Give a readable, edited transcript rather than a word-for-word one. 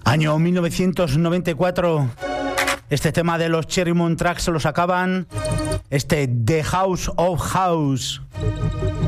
Año 1994. Este tema de los Cherry Moon Tracks se lo sacaban. The House of House.